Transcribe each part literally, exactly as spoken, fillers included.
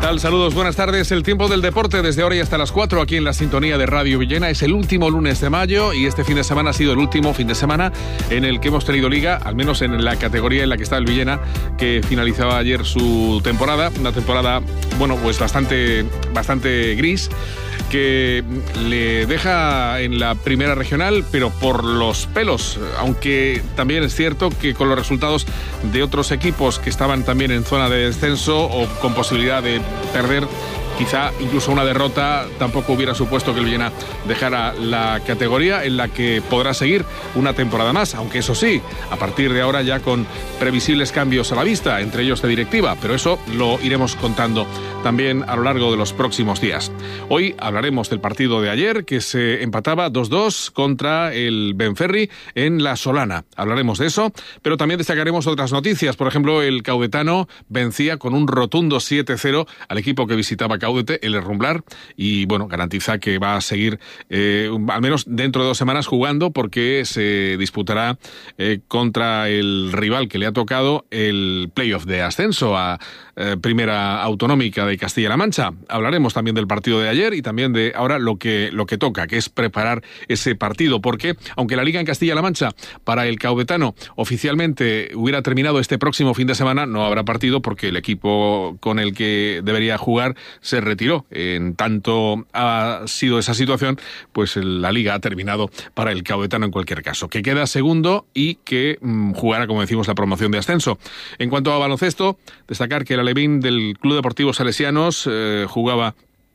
tal? Saludos, buenas tardes. El tiempo del deporte desde ahora y hasta las cuatro aquí en la sintonía de Radio Villena. Es el último lunes de mayo y este fin de semana ha sido el último fin de semana en el que hemos tenido liga, al menos en la categoría en la que está el Villena, que finalizaba ayer su temporada. Una temporada, bueno, pues bastante, bastante gris, que le deja en la primera regional, pero por los pelos, aunque también es cierto que con los resultados de otros equipos que estaban también en zona de descenso o con posibilidad de perder, quizá incluso una derrota, tampoco hubiera supuesto que el Villena dejara la categoría en la que podrá seguir una temporada más, aunque eso sí, a partir de ahora ya con previsibles cambios a la vista, entre ellos de directiva, pero eso lo iremos contando también a lo largo de los próximos días. Hoy hablaremos del partido de ayer, que se empataba dos dos contra el Benferri en La Solana. Hablaremos de eso, pero también destacaremos otras noticias. Por ejemplo, el caudetano vencía con un rotundo siete cero al equipo que visitaba Caudete, el Herrumblar, y bueno, garantiza que va a seguir eh, al menos dentro de dos semanas jugando, porque se disputará eh, contra el rival que le ha tocado el playoff de ascenso a eh, Primera Autonómica de Castilla-La Mancha. Hablaremos también del partido de ayer y también de ahora lo que, lo que toca, que es preparar ese partido, porque aunque la Liga en Castilla-La Mancha para el caudetano oficialmente hubiera terminado este próximo fin de semana, no habrá partido porque el equipo con el que debería jugar se retiró. En tanto ha sido esa situación, pues la Liga ha terminado para el caudetano en cualquier caso, que queda segundo y que mmm, jugará, como decimos, la promoción de ascenso. En cuanto a baloncesto, destacar que el alevín del Club Deportivo Salesianos eh, jugaba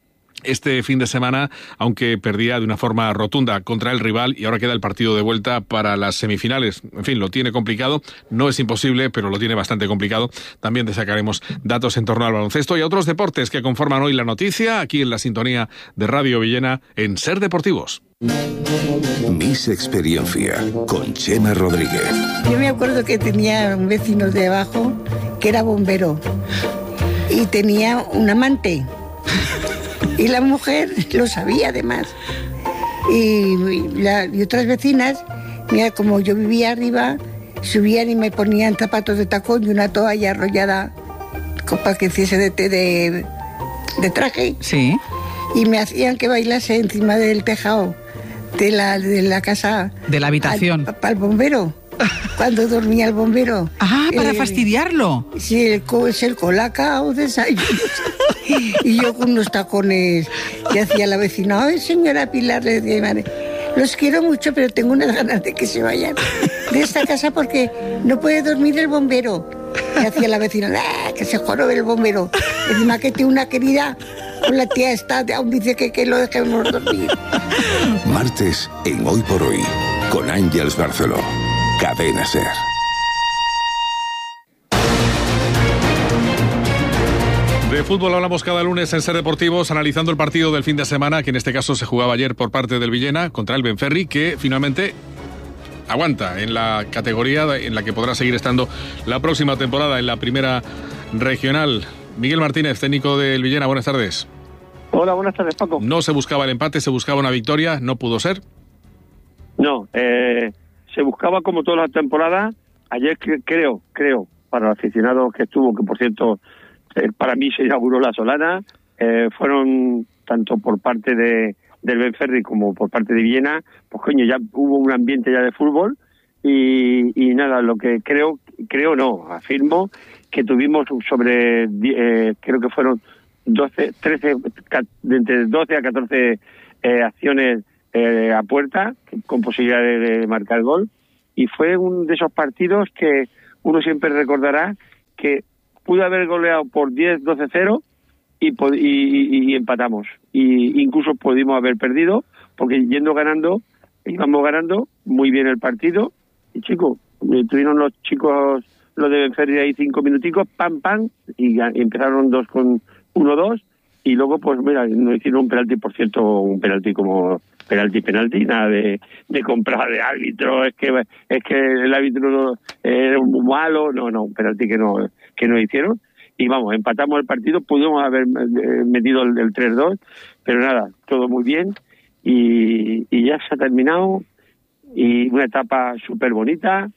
este fin de semana, aunque perdía de una forma rotunda contra el rival, y ahora queda el partido de vuelta para las semifinales. En fin, lo tiene complicado, no es imposible, pero lo tiene bastante complicado. También destacaremos datos en torno al baloncesto y a otros deportes que conforman hoy la noticia, aquí en la sintonía de Radio Villena, en Ser Deportivos. Miss Experiencia, con Chema Rodríguez. Yo me acuerdo que tenía un vecino de abajo que era bombero y tenía un amante. Y la mujer lo sabía, además. Y, la, y otras vecinas, mira, como yo vivía arriba, subían y me ponían zapatos de tacón y una toalla arrollada para que hiciese de, de, de traje. Sí. Y me hacían que bailase encima del tejado de la, de la casa. De la habitación. Para el bombero. Cuando dormía el bombero. Ah, para eh, fastidiarlo. Sí, el, es el colacao, desayuno. Y yo con unos tacones que hacía la vecina. Ay, señora Pilar, le decía, madre, los quiero mucho, pero tengo unas ganas de que se vayan de esta casa porque no puede dormir el bombero. Y hacía la vecina, ¡ah, que se jorobe el bombero! Encima que tiene una querida con la tía esta, aún dice que, que lo dejemos dormir. Martes en Hoy por Hoy, con Ángeles Barceló. Cadena Ser. De fútbol hablamos cada lunes en Ser Deportivos, analizando el partido del fin de semana, que en este caso se jugaba ayer por parte del Villena contra el Benferri, que finalmente aguanta en la categoría en la que podrá seguir estando la próxima temporada en la Primera Regional. Miguel Martínez, técnico del Villena, buenas tardes. Hola, buenas tardes, Paco. No se buscaba el empate, se buscaba una victoria, ¿no pudo ser? No, eh... se buscaba como toda la temporada. Ayer cre- creo, creo, para los aficionados que estuvo, que por cierto, eh, para mí se inauguró La Solana, eh, fueron tanto por parte de del Benferri como por parte de Villena, pues coño, ya hubo un ambiente ya de fútbol y, y nada, lo que creo, creo no, afirmo que tuvimos sobre, eh, creo que fueron doce, trece, de entre doce a catorce eh, acciones Eh, a puerta, con posibilidad de, de marcar gol, y fue uno de esos partidos que uno siempre recordará que pudo haber goleado por diez, doce cero y, y, y empatamos, y incluso pudimos haber perdido, porque yendo ganando, íbamos ganando muy bien el partido, y chicos, tuvieron los chicos, los de Benferri ahí cinco minuticos, pam, pam, y, y empezaron dos con uno dos, y luego pues mira, nos hicieron un penalti, por cierto, un penalti como penalti, penalti, nada de, de comprar de árbitro, es que es que el árbitro era muy malo, no, no, un penalti que no, que no hicieron, y vamos, empatamos el partido, pudimos haber metido el, el tres dos, pero nada, todo muy bien, y, y ya se ha terminado, y una etapa súper bonita,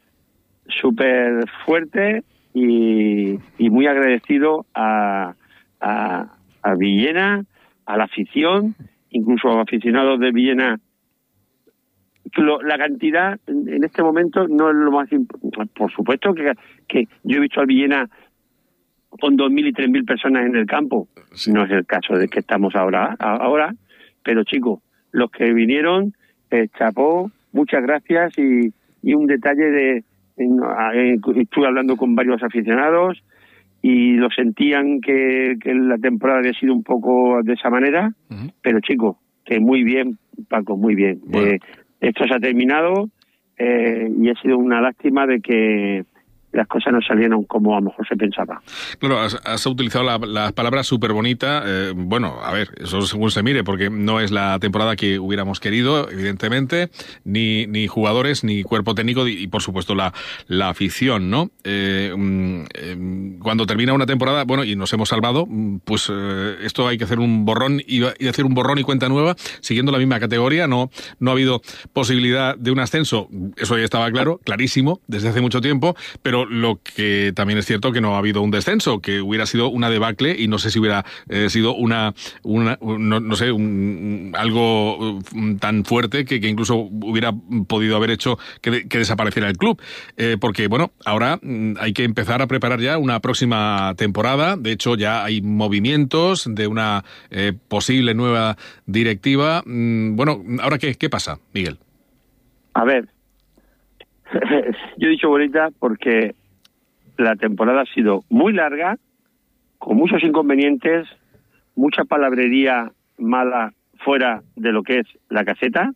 súper fuerte, y, y muy agradecido a, a a Villena, a la afición, incluso a aficionados de Villena. Lo, la cantidad en este momento no es lo más importante. Por supuesto que, que yo he visto al Villena con dos mil y tres mil personas en el campo. Sí. No es el caso de que estamos ahora, ahora, pero chicos, los que vinieron, eh, chapó, muchas gracias y, y un detalle de, en, en, estuve hablando con varios aficionados y lo sentían que, que la temporada había sido un poco de esa manera, uh-huh. pero chicos, que muy bien, Paco, muy bien. Bueno. Eh, esto se ha terminado eh, y ha sido una lástima de que las cosas no salieron como a lo mejor se pensaba. Claro, has, has utilizado la, la palabra súper bonita. Eh, bueno, a ver, eso según se mire, porque no es la temporada que hubiéramos querido, evidentemente, ni, ni jugadores, ni cuerpo técnico, y, y por supuesto la, la afición, ¿no? Eh, eh, cuando termina una temporada, bueno, y nos hemos salvado, pues eh, esto hay que hacer un borrón y, y hacer un borrón y cuenta nueva, siguiendo la misma categoría. No, no ha habido posibilidad de un ascenso, eso ya estaba claro, clarísimo, desde hace mucho tiempo, pero lo que también es cierto que no ha habido un descenso, que hubiera sido una debacle y no sé si hubiera eh, sido una, una no, no sé, un, algo tan fuerte que, que incluso hubiera podido haber hecho que, que desapareciera el club. Eh, porque, bueno, ahora hay que empezar a preparar ya una próxima temporada. De hecho, ya hay movimientos de una eh, posible nueva directiva. Bueno, ¿ahora qué, qué pasa, Miguel? A ver, yo he dicho bonita porque la temporada ha sido muy larga, con muchos inconvenientes, mucha palabrería mala fuera de lo que es la caseta,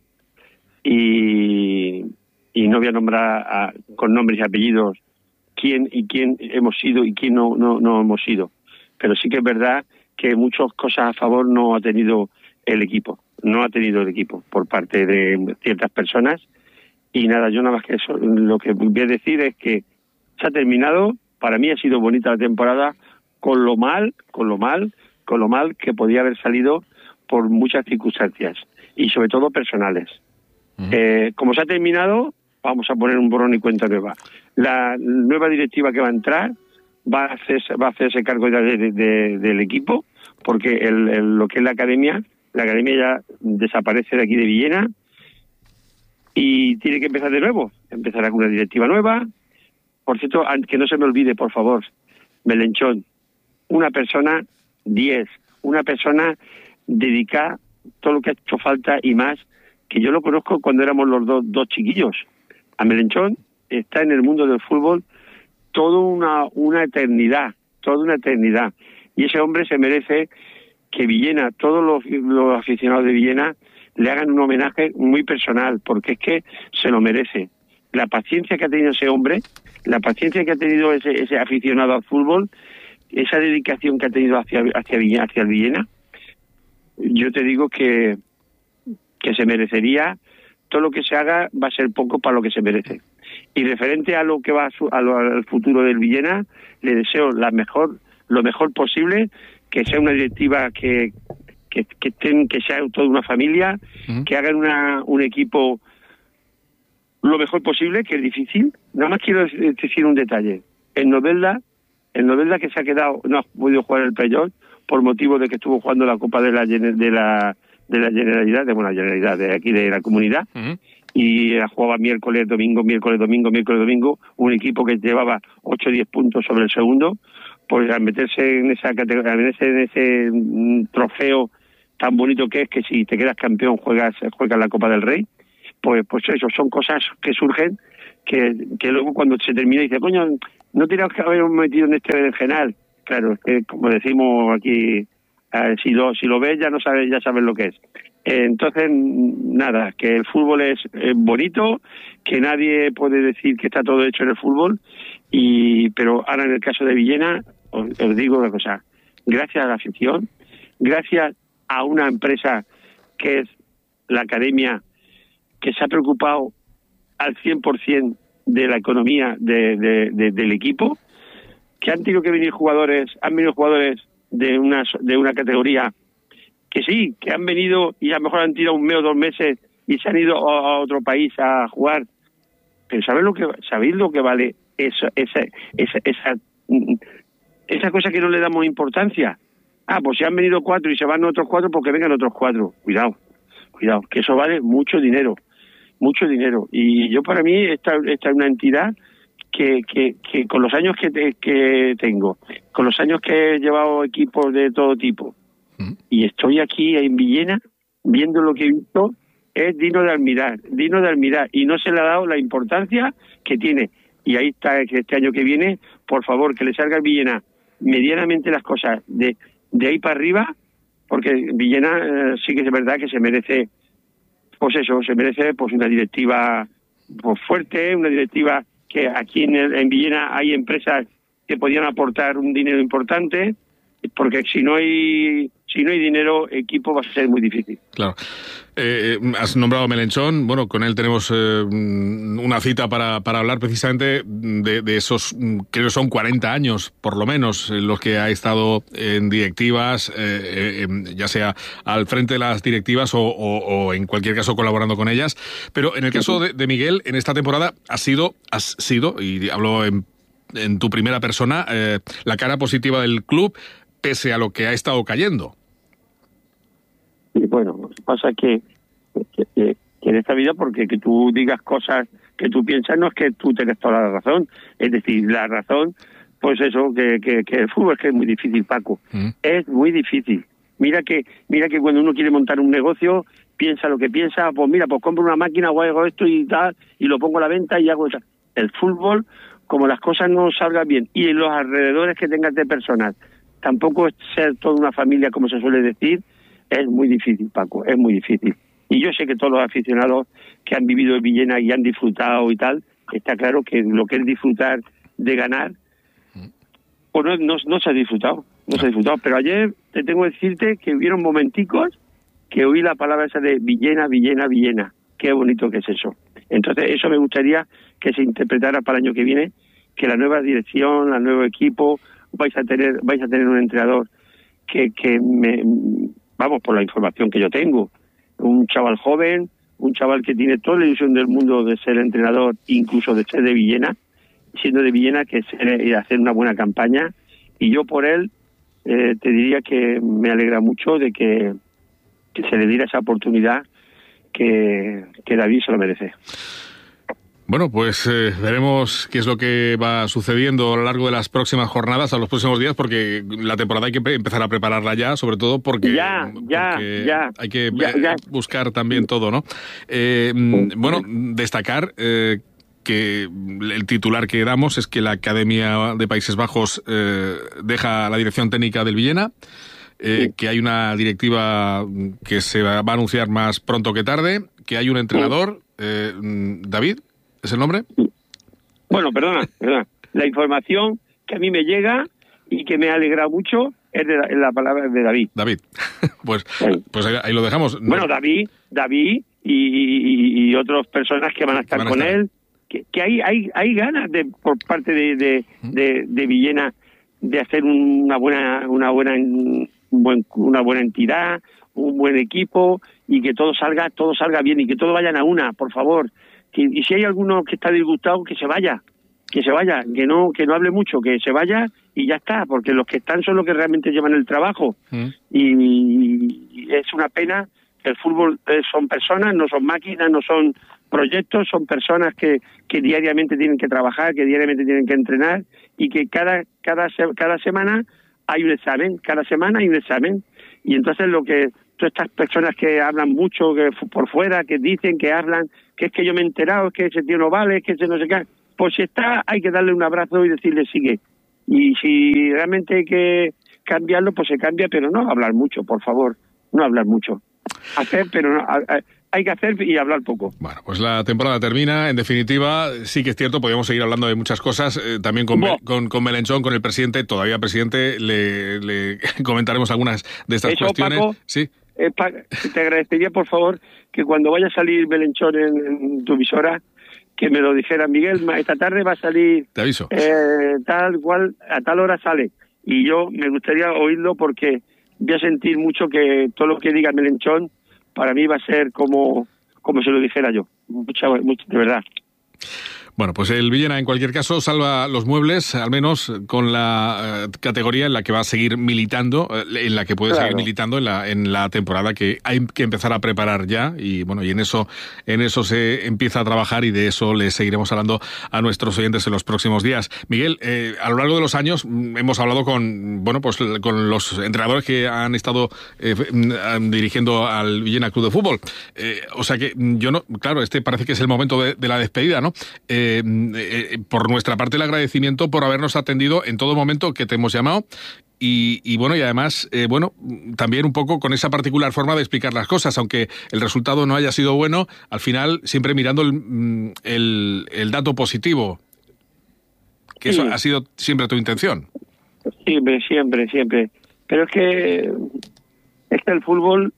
y, y no voy a nombrar a, con nombres y apellidos quién y quién hemos sido y quién no, no, no hemos sido. Pero sí que es verdad que muchas cosas a favor no ha tenido el equipo, no ha tenido el equipo por parte de ciertas personas. Y nada, yo nada más que eso, lo que voy a decir es que se ha terminado, para mí ha sido bonita la temporada, con lo mal, con lo mal, con lo mal que podía haber salido por muchas circunstancias, y sobre todo personales. Uh-huh. Eh, como se ha terminado, vamos a poner un borrón y cuenta nueva. La nueva directiva que va a entrar va a hacerse, va a hacerse cargo de, de, de, del equipo, porque el, el, lo que es la academia, la academia ya desaparece de aquí de Villena, y tiene que empezar de nuevo, empezará con una directiva nueva. Por cierto, que no se me olvide, por favor, Melenchón, una persona diez, una persona dedicada, todo lo que ha hecho falta y más, que yo lo conozco cuando éramos los dos, dos chiquillos. A Melenchón está en el mundo del fútbol toda una, una eternidad, toda una eternidad. Y ese hombre se merece que Villena, todos los, los aficionados de Villena, le hagan un homenaje muy personal, porque es que se lo merece. La paciencia que ha tenido ese hombre, la paciencia que ha tenido ese, ese aficionado al fútbol, esa dedicación que ha tenido hacia hacia Villena, hacia el Villena, yo te digo que, que se merecería, todo lo que se haga va a ser poco para lo que se merece. Y referente a lo que va a su, a lo, al futuro del Villena, le deseo la mejor, lo mejor posible, que sea una directiva que Que, que, estén, que sea toda una familia, uh-huh. que hagan una, un equipo lo mejor posible, que es difícil. Nada más quiero decir un detalle. El Novelda, el Novelda que se ha quedado, no ha podido jugar el playoff por motivo de que estuvo jugando la Copa de la de la de la Generalidad, de bueno, la Generalidad de aquí de la comunidad, uh-huh. y jugaba miércoles, domingo, miércoles, domingo, miércoles, domingo, un equipo que llevaba ocho o diez puntos sobre el segundo, pues al meterse en esa categoría, al meterse en ese mm, trofeo tan bonito que es, que si te quedas campeón juegas juegas la Copa del Rey, pues pues eso, son cosas que surgen que, que luego cuando se termina dice, coño, no teníamos que haber metido en este berenjenal. Claro, es que como decimos aquí, eh, si lo si lo ves ya no sabes, ya sabes lo que es. Eh, entonces, nada, que el fútbol es eh, bonito, que nadie puede decir que está todo hecho en el fútbol, y pero ahora en el caso de Villena, os, os digo una cosa, gracias a la afición, gracias a una empresa que es la academia, que se ha preocupado al cien por ciento de la economía de, de, de, del equipo, que han tenido que venir jugadores, han venido jugadores de una, de una categoría que sí, que han venido y a lo mejor han tirado un mes o dos meses y se han ido a, a otro país a jugar, pero ¿sabéis lo que, sabéis lo que vale eso, esa, esa, esa, esa cosa que no le damos importancia? ah, pues si han venido cuatro y se van otros cuatro, pues que vengan otros cuatro. Cuidado, cuidado, que eso vale mucho dinero, mucho dinero. Y yo para mí esta, esta es una entidad que, que, que con los años que, te, que tengo, con los años que he llevado equipos de todo tipo, mm. y estoy aquí en Villena, viendo lo que he visto, es digno de admirar, digno de admirar, y no se le ha dado la importancia que tiene. Y ahí está, que este año que viene, por favor, que le salga a Villena medianamente las cosas de, de ahí para arriba, porque Villena eh, sí que es verdad que se merece, pues eso, se merece pues una directiva pues, fuerte, una directiva que aquí en, el, en Villena hay empresas que podían aportar un dinero importante, porque si no hay si no hay dinero, equipo va a ser muy difícil. Claro. Eh, has nombrado a Melenchón, bueno, con él tenemos eh, una cita para, para hablar precisamente de, de esos, creo que son cuarenta años, por lo menos, en los que ha estado en directivas, eh, eh, ya sea al frente de las directivas o, o, o en cualquier caso colaborando con ellas. Pero en el caso de, de Miguel, en esta temporada has sido, has sido, y hablo en, en tu primera persona, eh, la cara positiva del club, pese a lo que ha estado cayendo. Y bueno, lo que pasa es que, que, que, que en esta vida, porque que tú digas cosas que tú piensas, no es que tú tengas toda la razón. Es decir, la razón, pues eso, que, que, que el fútbol es que es muy difícil, Paco. Mm. Es muy difícil. Mira que mira que cuando uno quiere montar un negocio, piensa lo que piensa, pues mira, pues compro una máquina o hago esto y tal, y lo pongo a la venta y hago eso. El fútbol, como las cosas no salgan bien, y en los alrededores que tengas de personas, tampoco es ser toda una familia, como se suele decir, es muy difícil, Paco, es muy difícil. Y yo sé que todos los aficionados que han vivido en Villena y han disfrutado y tal, está claro que lo que es disfrutar de ganar, pues no, no, no se ha disfrutado, no se ha disfrutado. Pero ayer te tengo que decirte que hubieron momenticos que oí la palabra esa de Villena, Villena, Villena. Qué bonito que es eso. Entonces eso me gustaría que se interpretara para el año que viene, que la nueva dirección, el nuevo equipo, vais a tener vais a tener un entrenador que, que me... Vamos, por la información que yo tengo, un chaval joven, un chaval que tiene toda la ilusión del mundo de ser entrenador, incluso de ser de Villena, siendo de Villena, que ser, hacer una buena campaña, y yo por él eh, te diría que me alegra mucho de que, que se le diera esa oportunidad que, que David se lo merece. Bueno, pues eh, veremos qué es lo que va sucediendo a lo largo de las próximas jornadas, a los próximos días, porque la temporada hay que pre- empezar a prepararla ya, sobre todo porque, ya, ya, porque ya, hay que ya, ya. buscar también todo, ¿no? Eh, bueno, destacar eh, que el titular que damos es que la Academia de Países Bajos eh, deja la dirección técnica del Villena, eh, sí. que hay una directiva que se va a anunciar más pronto que tarde, que hay un entrenador, eh, David, ¿es el nombre? Bueno, perdona, perdona. La información que a mí me llega y que me ha alegrado mucho es de la, la palabra de David. David. pues sí. pues ahí, ahí lo dejamos. No. Bueno, David, David y, y, y otras personas que van a estar van a con estar. él, que, que hay, hay hay ganas de por parte de, de, de, de Villena de hacer una buena una buena un buen, una buena entidad, un buen equipo y que todo salga todo salga bien y que todos vayan a una, por favor. Y si hay alguno que está disgustado, que se vaya, que se vaya, que no que no hable mucho, que se vaya y ya está, porque los que están son los que realmente llevan el trabajo. Mm. Y, y es una pena, el fútbol son personas, no son máquinas, no son proyectos, son personas que, que diariamente tienen que trabajar, que diariamente tienen que entrenar y que cada, cada, cada semana hay un examen, cada semana hay un examen. Y entonces lo que... todas estas personas que hablan mucho que por fuera, que dicen, que hablan, que es que yo me he enterado, es que ese tío no vale, es que ese no sé qué, pues si está, hay que darle un abrazo y decirle sigue. Y si realmente hay que cambiarlo, pues se cambia, pero no hablar mucho, por favor, no hablar mucho. Hacer, pero no, hay que hacer y hablar poco. Bueno, pues la temporada termina, en definitiva, sí que es cierto, podríamos seguir hablando de muchas cosas, eh, también con, Mel, con, con Melenchón, con el presidente, todavía presidente, le, le comentaremos algunas de estas Eso, cuestiones. Paco, sí. Eh, pa, te agradecería, por favor, que cuando vaya a salir Melenchón en, en tu emisora, que me lo dijera, Miguel, esta tarde va a salir... Te aviso. Eh, tal cual, a tal hora sale. Y yo me gustaría oírlo porque voy a sentir mucho que todo lo que diga Melenchón para mí va a ser como, como se lo dijera yo. Mucha, mucha, de verdad. Bueno, pues el Villena en cualquier caso salva los muebles, al menos con la uh, categoría en la que va a seguir militando, uh, en la que puede claro. seguir militando en la, en la temporada que hay que empezar a preparar ya, y bueno, y en eso, en eso se empieza a trabajar, y de eso le seguiremos hablando a nuestros oyentes en los próximos días. Miguel, eh, a lo largo de los años hemos hablado con, bueno, pues con los entrenadores que han estado eh, dirigiendo al Villena Club de Fútbol. Eh, o sea que yo no, claro, este parece que es el momento de, de la despedida, ¿no? Eh, Eh, eh, por nuestra parte el agradecimiento por habernos atendido en todo momento que te hemos llamado, y, y bueno, y además eh, bueno, también un poco con esa particular forma de explicar las cosas, aunque el resultado no haya sido bueno, al final siempre mirando el, el, el dato positivo, que sí. Eso ha sido siempre tu intención. Siempre, siempre, siempre. Pero es que es que el fútbol,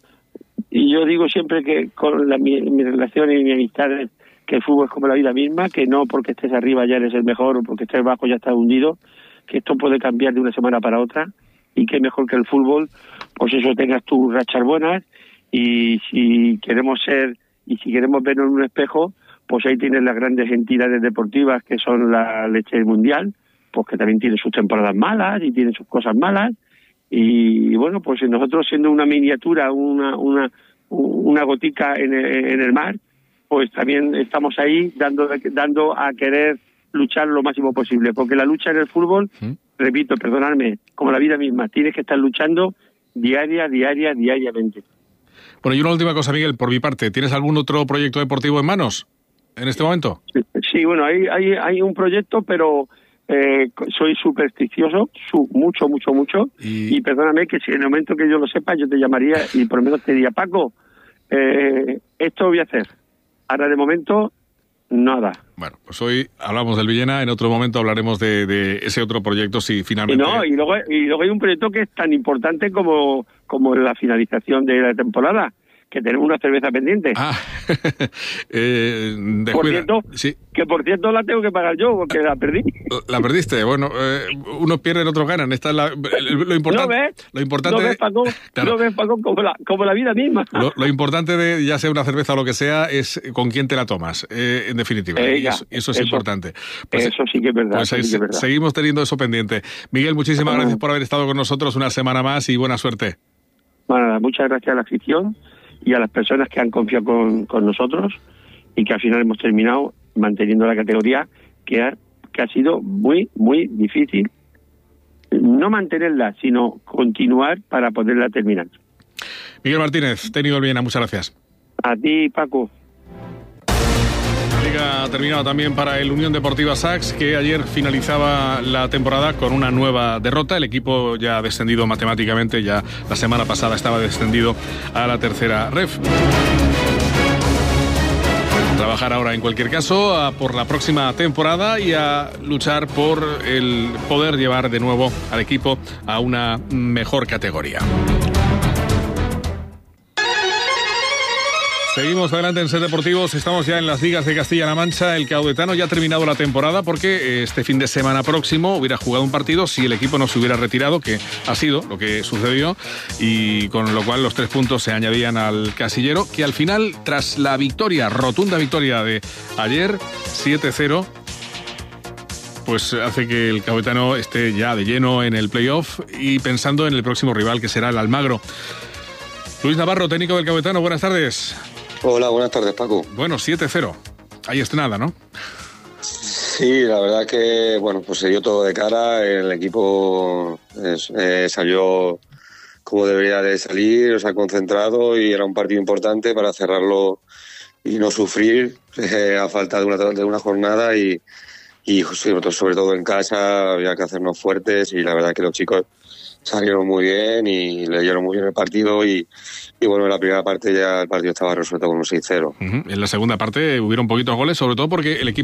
y yo digo siempre que con la, mi, mi relación y mi amistad, que el fútbol es como la vida misma, que no porque estés arriba ya eres el mejor o porque estés bajo ya estás hundido, que esto puede cambiar de una semana para otra, y que mejor que el fútbol, pues eso, tengas tus rachas buenas, y si queremos ser, y si queremos vernos en un espejo, pues ahí tienes las grandes entidades deportivas que son la leche mundial, pues que también tiene sus temporadas malas y tiene sus cosas malas, y bueno, pues nosotros siendo una miniatura, una una una gotica en el, en el mar, pues también estamos ahí dando dando a querer luchar lo máximo posible, porque la lucha en el fútbol, ¿Mm? repito, perdonadme, como la vida misma, tienes que estar luchando diaria, diaria, diariamente. Bueno, y una última cosa, Miguel, por mi parte, ¿tienes algún otro proyecto deportivo en manos en este momento? Sí, sí, bueno, hay hay hay un proyecto, pero eh, soy supersticioso, su, mucho, mucho, mucho, y... y perdóname que si en el momento que yo lo sepa, yo te llamaría y por lo menos te diría, Paco, eh, esto voy a hacer. Ahora, de momento, nada. Bueno, pues hoy hablamos del Villena, en otro momento hablaremos de, de ese otro proyecto, si finalmente... Y, no, y, luego, y luego hay un proyecto que es tan importante como, como la finalización de la temporada, que tenemos una cerveza pendiente. Ah, eh, por cierto, sí. que por cierto la tengo que pagar yo, porque la perdí. La perdiste, bueno, eh, unos pierden, otros ganan. Esta es la, lo importante. ¿No ves? Lo importante. ¿No ves, Paco? Claro. ¿No ves, Paco? Como la, como la vida misma. Lo, lo importante de, ya sea una cerveza o lo que sea, es con quién te la tomas, eh, en definitiva. Eh, y eso, eso es eso, importante. Pues, eso sí que es verdad. Pues sí que es verdad. Seguimos teniendo eso pendiente. Miguel, muchísimas bueno. gracias por haber estado con nosotros una semana más y buena suerte. Bueno, muchas gracias a la afición y a las personas que han confiado con, con nosotros, y que al final hemos terminado manteniendo la categoría, que ha, que ha sido muy, muy difícil no mantenerla, sino continuar para poderla terminar. Miguel Martínez, técnico del Villena, muchas gracias. A ti, Paco. La liga ha terminado también para el Unión Deportiva Sacs, que ayer finalizaba la temporada con una nueva derrota. El equipo ya ha descendido matemáticamente, ya la semana pasada estaba descendido a la tercera ref. Trabajar ahora, en cualquier caso, a por la próxima temporada y a luchar por el poder llevar de nuevo al equipo a una mejor categoría. Seguimos adelante en Ser Deportivos, estamos ya en las ligas de Castilla-La Mancha. El Caudetano ya ha terminado la temporada porque este fin de semana próximo hubiera jugado un partido si el equipo no se hubiera retirado, que ha sido lo que sucedió, y con lo cual los tres puntos se añadían al casillero, que al final, tras la victoria, rotunda victoria de ayer, siete cero, pues hace que el Caudetano esté ya de lleno en el playoff y pensando en el próximo rival, que será el Almagro. Luis Navarro, técnico del Caudetano, buenas tardes. Hola, buenas tardes, Paco. Bueno, siete cero. Ahí está nada, ¿no? Sí, la verdad que, bueno, pues se dio todo de cara. El equipo eh, salió como debería de salir, o sea, concentrado, y era un partido importante para cerrarlo y no sufrir eh, a falta de una, de una jornada. Y, y sobre todo en casa había que hacernos fuertes, y la verdad que los chicos salieron muy bien y leyeron muy bien el partido, y, y bueno, en la primera parte ya el partido estaba resuelto con un seis cero. Uh-huh. En la segunda parte hubieron poquitos goles, sobre todo porque el equipo